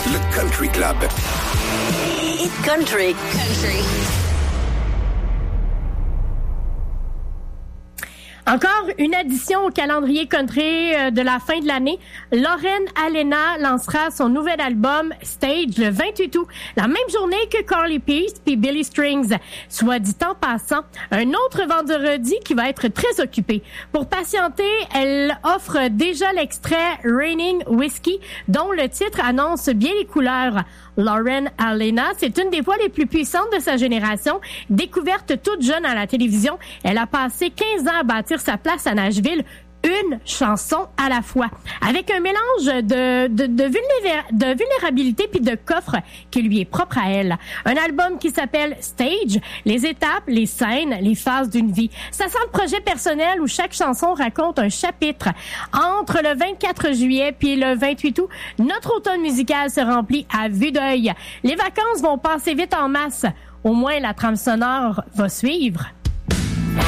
Le Country Club. Hit Country. Encore une addition au calendrier country de la fin de l'année. Lauren Alena lancera son nouvel album Stage le 28 août, la même journée que Carly Pearce puis Billy Strings. Soit dit en passant, un autre vendredi qui va être très occupé. Pour patienter, elle offre déjà l'extrait Raining Whiskey, dont le titre annonce bien les couleurs. Lauren Alena, c'est une des voix les plus puissantes de sa génération. Découverte toute jeune à la télévision, elle a passé 15 ans à bâtir sa place à Nashville, une chanson à la fois, avec un mélange de vulnérabilité puis de coffre qui lui est propre à elle. Un album qui s'appelle Stage, les étapes, les scènes, les phases d'une vie. Ça sent le projet personnel où chaque chanson raconte un chapitre. Entre le 24 juillet puis le 28 août, notre automne musical se remplit à vue d'œil. Les vacances vont passer vite en masse. Au moins, la trame sonore va suivre.